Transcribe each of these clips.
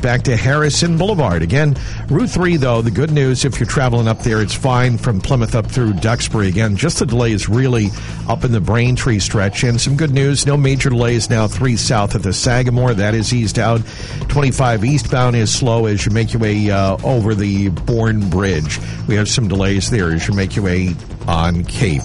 back to Harrison Boulevard. Again, Route 3, though, the good news, if you're traveling up there, it's fine from Plymouth up through Duxbury. Again, just the delay is really up in the Braintree stretch. And some good news, no major delays now 3 south of the Sagamore. That is eased out. 25 eastbound is slow as you make your way over the Bourne Bridge. We have some delays there as you make your way on Cape.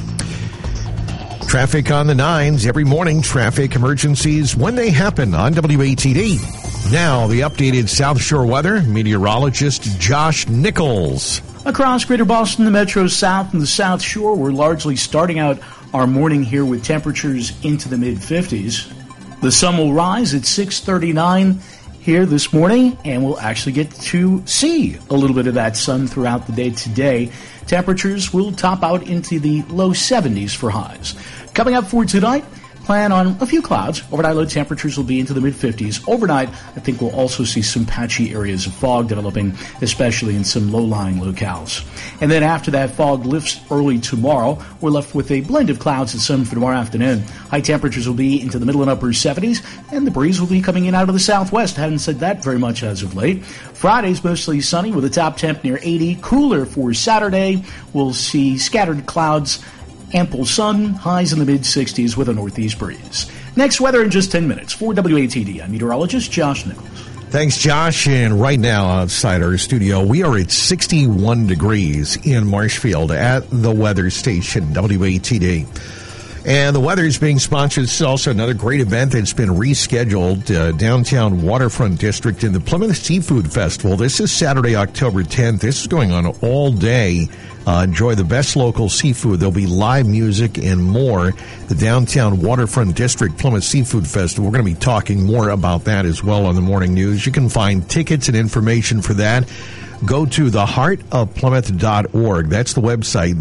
Traffic on the 9s every morning. Traffic emergencies when they happen on WATD. Now, the updated South Shore weather. Meteorologist Josh Nichols. Across Greater Boston, the Metro South, and the South Shore, we're largely starting out our morning here with temperatures into the mid-50s. The sun will rise at 6:39 here this morning, and we'll actually get to see a little bit of that sun throughout the day today. Temperatures will top out into the low 70s for highs. Coming up for tonight, plan on a few clouds. Overnight low temperatures will be into the mid-50s. Overnight, I think we'll also see some patchy areas of fog developing, especially in some low-lying locales. And then after that fog lifts early tomorrow, we're left with a blend of clouds and sun for tomorrow afternoon. High temperatures will be into the middle and upper 70s, and the breeze will be coming in out of the southwest. Haven't said that very much as of late. Friday's mostly sunny with a top temp near 80. Cooler for Saturday. We'll see scattered clouds, ample sun, highs in the mid-60s with a northeast breeze. Next, weather in just 10 minutes. For WATD, I'm meteorologist Josh Nichols. Thanks, Josh. And right now outside our studio, we are at 61 degrees in Marshfield at the weather station, WATD. And the weather is being sponsored. This is also another great event that's been rescheduled, downtown Waterfront District in the Plymouth Seafood Festival. This is Saturday, October 10th. This is going on all day. Enjoy the best local seafood. There'll be live music and more. The Downtown Waterfront District Plymouth Seafood Festival. We're going to be talking more about that as well on the morning news. You can find tickets and information for that. Go to theheartofplymouth.org. That's the website,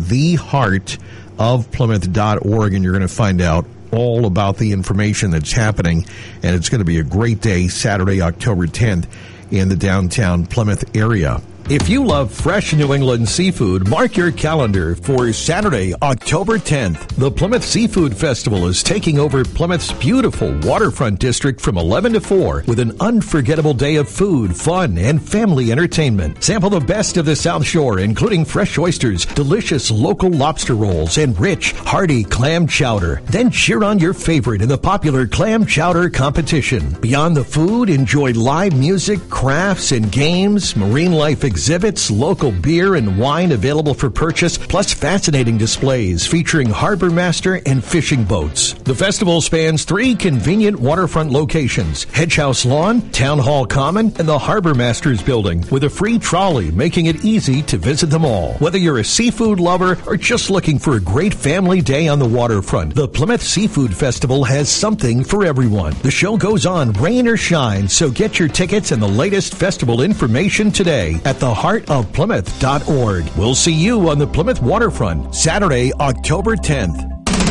theheartofplymouth.org, and you're going to find out all about the information that's happening. And it's going to be a great day, Saturday, October 10th, in the downtown Plymouth area. If you love fresh New England seafood, mark your calendar for Saturday, October 10th. The Plymouth Seafood Festival is taking over Plymouth's beautiful waterfront district from 11 to 4 with an unforgettable day of food, fun, and family entertainment. Sample the best of the South Shore, including fresh oysters, delicious local lobster rolls, and rich, hearty clam chowder. Then cheer on your favorite in the popular clam chowder competition. Beyond the food, enjoy live music, crafts, and games, marine life exhibits, local beer and wine available for purchase, plus fascinating displays featuring harbor master and fishing boats. The festival spans 3 convenient waterfront locations: Hedge House Lawn, Town Hall Common, and the Harbor Masters Building, with a free trolley making it easy to visit them all. Whether you're a seafood lover or just looking for a great family day on the waterfront, the Plymouth Seafood Festival has something for everyone. The show goes on rain or shine, so get your tickets and the latest festival information today at theheartofplymouth.org. We'll see you on the Plymouth Waterfront, Saturday, October 10th.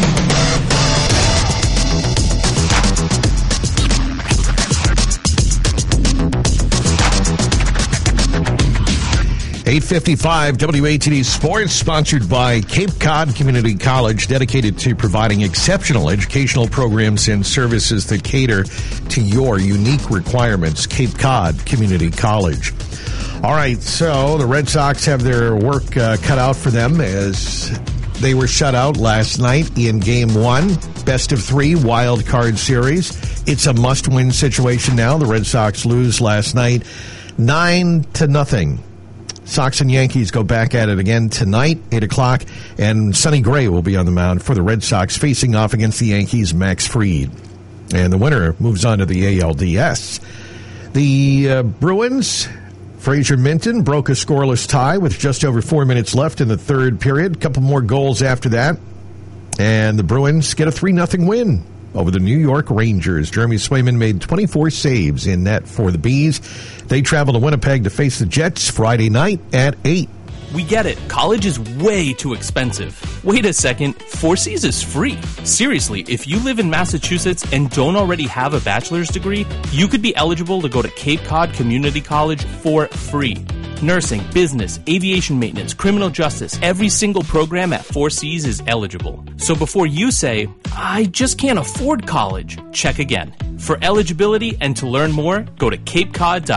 .855 WATD Sports, sponsored by Cape Cod Community College, dedicated to providing exceptional educational programs and services that cater to your unique requirements. Cape Cod Community College. All right, so the Red Sox have their work cut out for them as they were shut out last night in Game 1, best of 3 wild card series. It's a must-win situation now. The Red Sox lose last night 9-0. Sox and Yankees go back at it again tonight, 8 o'clock, and Sonny Gray will be on the mound for the Red Sox, facing off against the Yankees' Max Fried. And the winner moves on to the ALDS. The Bruins, Fraser Minton, broke a scoreless tie with just over 4 minutes left in the third period. A couple more goals after that, and the Bruins get a 3-0 win over the New York Rangers. Jeremy Swayman made 24 saves in net for the Bees. They travel to Winnipeg to face the Jets Friday night at 8. We get it. College is way too expensive. Wait a second. Four Seas is free. Seriously, if you live in Massachusetts and don't already have a bachelor's degree, you could be eligible to go to Cape Cod Community College for free. Nursing, business, aviation maintenance, criminal justice, every single program at Four Seas is eligible. So before you say, I just can't afford college, check again. For eligibility and to learn more, go to capecod.edu.